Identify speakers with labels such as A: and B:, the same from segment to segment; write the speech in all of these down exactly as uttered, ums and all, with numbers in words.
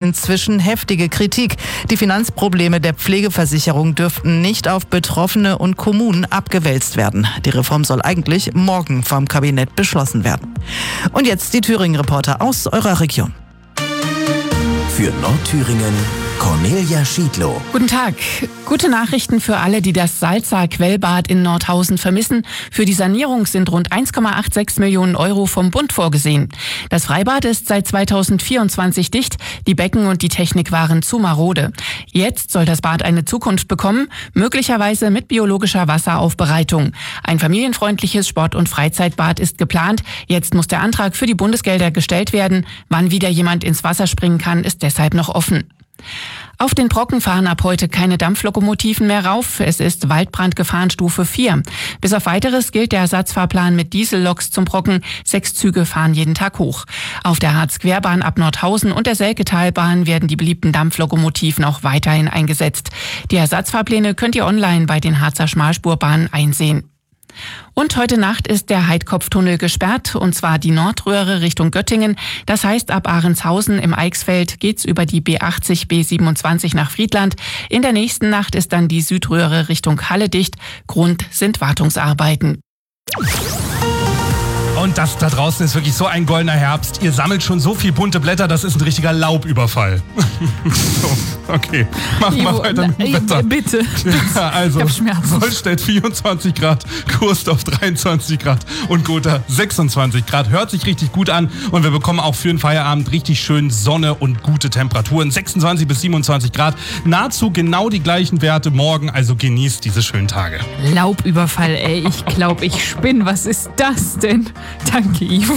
A: inzwischen heftige Kritik. Die Finanzprobleme der Pflegeversicherung dürften nicht auf Betroffene und Kommunen abgewälzt werden. Die Reform soll eigentlich morgen vom Kabinett beschlossen werden. Und jetzt die Thüringen-Reporter aus eurer Region.
B: Für Nordthüringen Cornelia Schiedlow.
C: Guten Tag. Gute Nachrichten für alle, die das Salzer Quellbad in Nordhausen vermissen. Für die Sanierung sind rund eins Komma sechsundachtzig Millionen Euro vom Bund vorgesehen. Das Freibad ist seit zweitausendvierundzwanzig dicht. Die Becken und die Technik waren zu marode. Jetzt soll das Bad eine Zukunft bekommen, möglicherweise mit biologischer Wasseraufbereitung. Ein familienfreundliches Sport- und Freizeitbad ist geplant. Jetzt muss der Antrag für die Bundesgelder gestellt werden. Wann wieder jemand ins Wasser springen kann, ist deshalb noch offen. Auf den Brocken fahren ab heute keine Dampflokomotiven mehr rauf. Es ist Waldbrandgefahrenstufe vier. Bis auf Weiteres gilt der Ersatzfahrplan mit Dieselloks zum Brocken. Sechs Züge fahren jeden Tag hoch. Auf der Harz-Querbahn ab Nordhausen und der Selketalbahn werden die beliebten Dampflokomotiven auch weiterhin eingesetzt. Die Ersatzfahrpläne könnt ihr online bei den Harzer Schmalspurbahnen einsehen. Und heute Nacht ist der Heidkopftunnel gesperrt, und zwar die Nordröhre Richtung Göttingen. Das heißt, ab Ahrenshausen im Eichsfeld geht's über die B achtzig, B siebenundzwanzig nach Friedland. In der nächsten Nacht ist dann die Südröhre Richtung Halle dicht. Grund sind Wartungsarbeiten.
D: Und das da draußen ist wirklich so ein goldener Herbst. Ihr sammelt schon so viel bunte Blätter, das ist ein richtiger Laubüberfall. So, okay, machen wir weiter mit dem Wetter.
C: Bitte, bitte.
D: Ja, also,
C: ich hab Schmerzen.
D: Vollstedt vierundzwanzig Grad, Kursdorf dreiundzwanzig Grad und Gotha sechsundzwanzig Grad. Hört sich richtig gut an und wir bekommen auch für den Feierabend richtig schön Sonne und gute Temperaturen. sechsundzwanzig bis siebenundzwanzig Grad, nahezu genau die gleichen Werte morgen, also genießt diese schönen Tage.
E: Laubüberfall, ey, ich glaube, ich spinne. Was ist das denn? Danke, Ivo.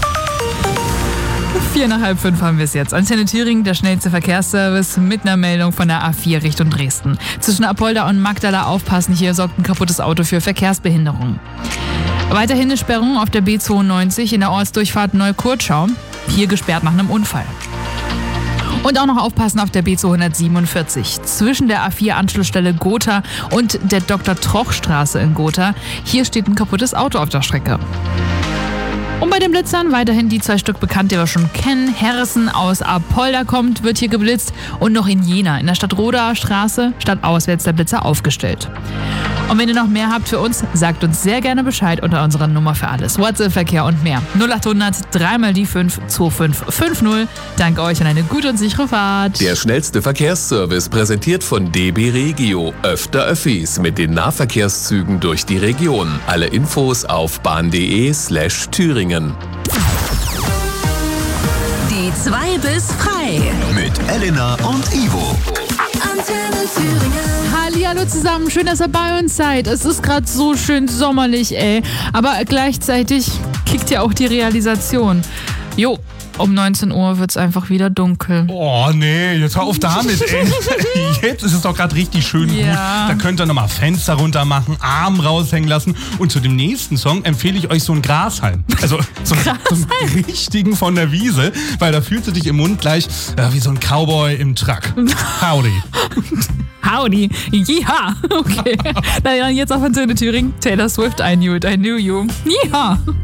E: Vier nach halb fünf haben wir es jetzt. Antenne Thüringen, der schnellste Verkehrsservice mit einer Meldung von der A vier Richtung Dresden. Zwischen Apolda und Magdala aufpassen, hier sorgt ein kaputtes Auto für Verkehrsbehinderung. Weiterhin eine Sperrung auf der B zweiundneunzig in der Ortsdurchfahrt Neukurtschau. Hier gesperrt nach einem Unfall. Und auch noch aufpassen auf der B zweihundertsiebenundvierzig. Zwischen der A vier Anschlussstelle Gotha und der Doktor Troch Straße in Gotha. Hier steht ein kaputtes Auto auf der Strecke. Und bei den Blitzern weiterhin die zwei Stück bekannt, die wir schon kennen. Herrissen aus Apolda kommt, wird hier geblitzt. Und noch in Jena, in der Stadtroder Straße, stadtauswärts der Blitzer aufgestellt. Und wenn ihr noch mehr habt für uns, sagt uns sehr gerne Bescheid unter unserer Nummer für alles. WhatsApp-Verkehr und mehr. null achthundert drei mal die fünf zwei fünf fünf null. Danke euch und eine gute und sichere Fahrt.
B: Der schnellste Verkehrsservice präsentiert von D B Regio. Öfter Öffis mit den Nahverkehrszügen durch die Region. Alle Infos auf bahn.de slash Thüringen.
F: Die zwei bis frei.
B: Mit Elena und Ivo.
F: Antenne Thüringen.
E: Hallihallo zusammen, schön, dass ihr bei uns seid. Es ist gerade so schön sommerlich, ey. Aber gleichzeitig kickt ja auch die Realisation. Jo, um neunzehn Uhr wird's einfach wieder dunkel.
D: Oh nee, jetzt hör auf damit, ey. Jetzt ist es doch gerade richtig schön
E: Ja.
D: gut. Da könnt ihr nochmal Fenster runter machen, Arm raushängen lassen. Und zu dem nächsten Song empfehle ich euch so einen Grashalm. Also so, so einen richtigen von der Wiese, weil da fühlst du dich im Mund gleich äh, wie so ein Cowboy im Truck. Howdy.
E: Howdy, ja, okay. Na ja, jetzt auf Antenne Thüringen, Taylor Swift, I Knew It, I Knew You. Ja.